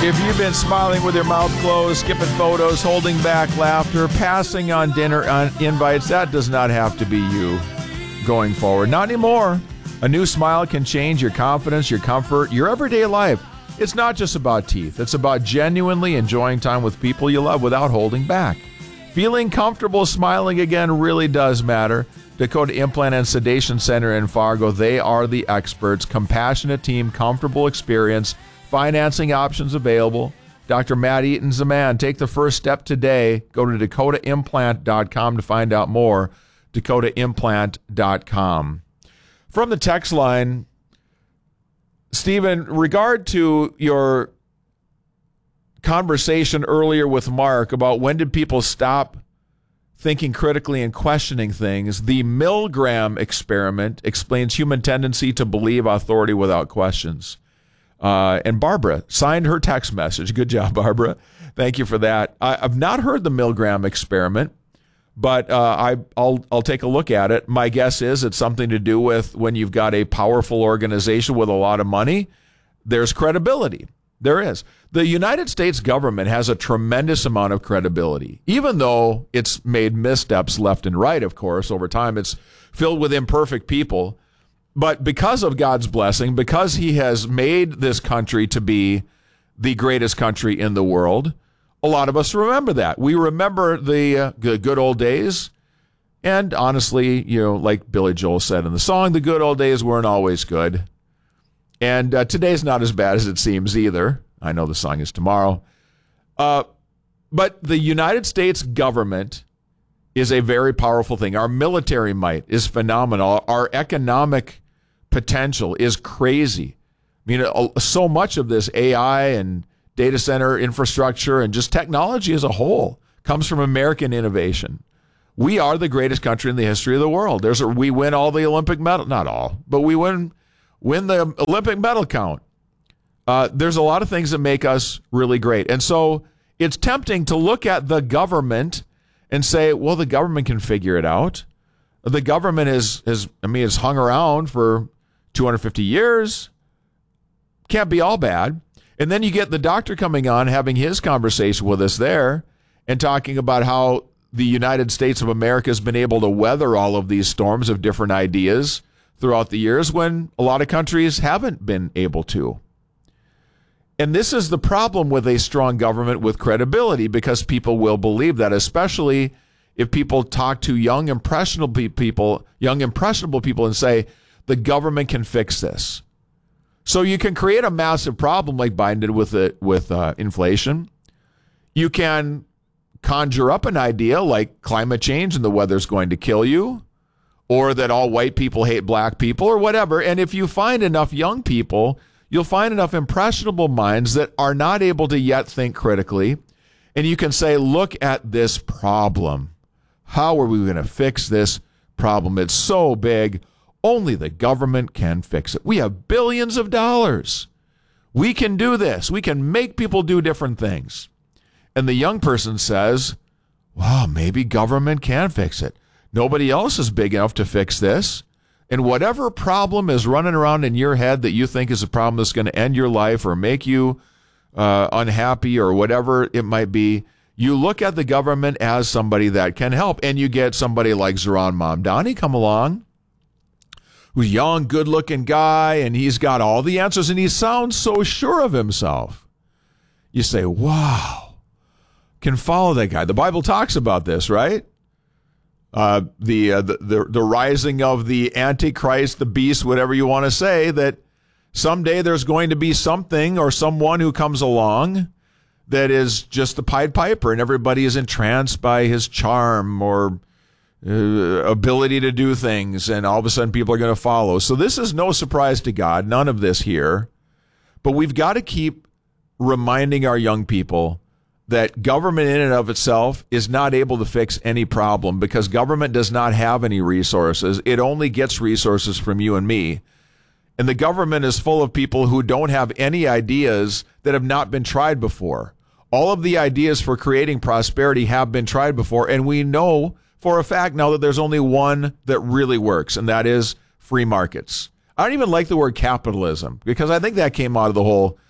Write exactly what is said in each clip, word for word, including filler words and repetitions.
If you've been smiling with your mouth closed, skipping photos, holding back laughter, passing on dinner on invites, that does not have to be you going forward. Not anymore. A new smile can change your confidence, your comfort, your everyday life. It's not just about teeth. It's about genuinely enjoying time with people you love without holding back. Feeling comfortable smiling again really does matter. Dakota Implant and Sedation Center in Fargo, they are the experts. Compassionate team, comfortable experience, financing options available. Doctor Matt Eaton's the man. Take the first step today. Go to dakota implant dot com to find out more. dakota implant dot com. From the text line, Stephen, regard to your conversation earlier with Mark about when did people stop thinking critically and questioning things, the Milgram experiment explains human tendency to believe authority without questions. Uh, and Barbara signed her text message. Good job, Barbara. Thank you for that. I, I've not heard the Milgram experiment, but uh, I, I'll I'll take a look at it. My guess is it's something to do with when you've got a powerful organization with a lot of money, there's credibility. There is. The United States government has a tremendous amount of credibility, even though it's made missteps left and right, of course. Over time, it's filled with imperfect people. But because of God's blessing, because he has made this country to be the greatest country in the world, a lot of us remember that. We remember the uh, good old days. And honestly, you know, like Billy Joel said in the song, the good old days weren't always good. And uh, today's not as bad as it seems either. I know the song is tomorrow. Uh, but the United States government is a very powerful thing. Our military might is phenomenal. Our economic potential is crazy. I mean, so much of this A I and data center infrastructure and just technology as a whole comes from American innovation. We are the greatest country in the history of the world. There's a, we win all the Olympic medal, not all, but we win win the Olympic medal count. Uh, there's a lot of things that make us really great. And so it's tempting to look at the government and say, well, the government can figure it out. The government is, is I mean, it's hung around for two hundred fifty years. Can't be all bad. And then you get the doctor coming on, having his conversation with us there and talking about how the United States of America has been able to weather all of these storms of different ideas throughout the years when a lot of countries haven't been able to. And this is the problem with a strong government with credibility, because people will believe that, especially if people talk to young impressionable people, young impressionable people and say, the government can fix this. So you can create a massive problem like Biden did with it, with uh, inflation. You can conjure up an idea like climate change and the weather's going to kill you, or that all white people hate black people, or whatever. And if you find enough young people, you'll find enough impressionable minds that are not able to yet think critically. And you can say, look at this problem. How are we going to fix this problem? It's so big. Only the government can fix it. We have billions of dollars. We can do this. We can make people do different things. And the young person says, wow, maybe government can fix it. Nobody else is big enough to fix this. And whatever problem is running around in your head that you think is a problem that's going to end your life or make you uh, unhappy or whatever it might be, you look at the government as somebody that can help. And you get somebody like Zohran Mamdani come along, who's a young, good-looking guy, and he's got all the answers, and he sounds so sure of himself. You say, wow, can follow that guy. The Bible talks about this, right? Uh, the, uh, the the the rising of the Antichrist, the beast, whatever you want to say, that someday there's going to be something or someone who comes along that is just the Pied Piper, and everybody is entranced by his charm or uh, ability to do things, and all of a sudden people are going to follow. So this is no surprise to God, none of this here. But we've got to keep reminding our young people that government in and of itself is not able to fix any problem, because government does not have any resources. It only gets resources from you and me. And the government is full of people who don't have any ideas that have not been tried before. All of the ideas for creating prosperity have been tried before, and we know for a fact now that there's only one that really works, and that is free markets. I don't even like the word capitalism, because I think that came out of the whole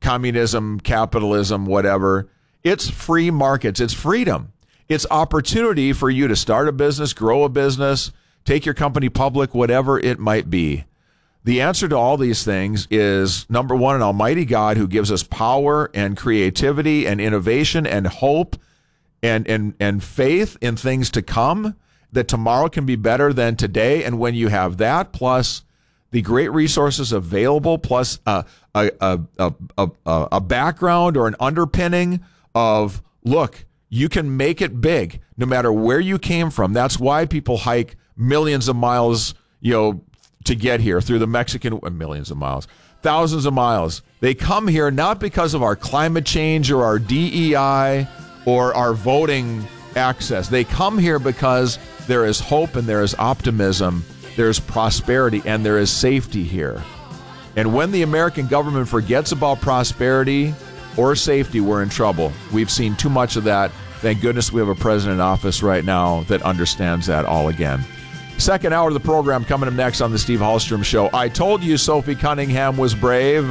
communism, capitalism, whatever. It's free markets. It's freedom. It's opportunity for you to start a business, grow a business, take your company public, whatever it might be. The answer to all these things is, number one, an almighty God who gives us power and creativity and innovation and hope and, and, and faith in things to come, that tomorrow can be better than today. And when you have that, plus the great resources available, plus a, a, a, a, a, a background or an underpinning of, look, you can make it big no matter where you came from. That's why people hike millions of miles, you know, to get here through the Mexican, millions of miles, thousands of miles. They come here not because of our climate change or our D E I or our voting access. They come here because there is hope and there is optimism, there's prosperity, and there is safety here. And when the American government forgets about prosperity or safety, we're in trouble. We've seen too much of that. Thank goodness we have a president in office right now that understands that all again. Second hour of the program coming up next on the Steve Hallstrom Show. I told you Sophie Cunningham was brave.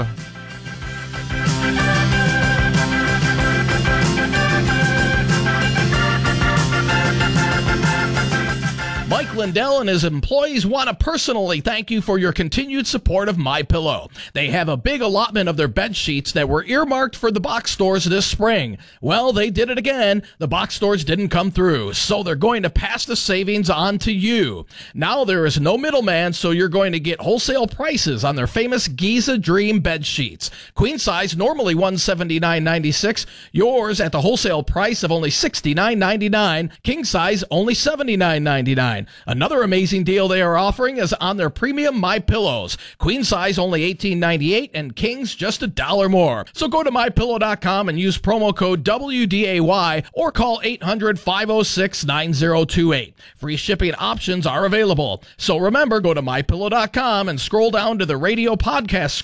Mike Lindell and his employees want to personally thank you for your continued support of MyPillow. They have a big allotment of their bed sheets that were earmarked for the box stores this spring. Well, they did it again. The box stores didn't come through, so they're going to pass the savings on to you. Now there is no middleman, so you're going to get wholesale prices on their famous Giza Dream bed sheets. Queen size, normally one hundred seventy-nine ninety-six. Yours at the wholesale price of only sixty-nine ninety-nine. King size, only seventy-nine ninety-nine. Another amazing deal they are offering is on their premium MyPillows. Queen size only eighteen ninety-eight and kings just a dollar more. So go to my pillow dot com and use promo code W D A Y or call eight hundred five oh six nine oh two eight. Free shipping options are available. So remember, go to my pillow dot com and scroll down to the radio podcast